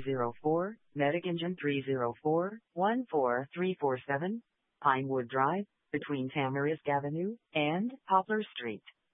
404, Medicingen 304-14347, Pinewood Drive, between Tamarisk Avenue and Poplar Street.